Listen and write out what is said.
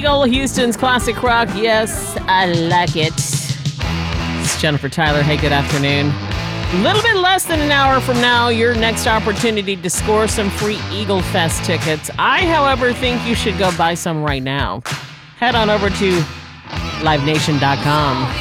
Eagle, Houston's classic rock. Yes, I like it. It's Jennifer Tyler. Hey, good afternoon. A little bit less than an hour from now, your next opportunity to score some free Eagle Fest tickets. I, however, think you should go buy some right now. Head on over to livenation.com.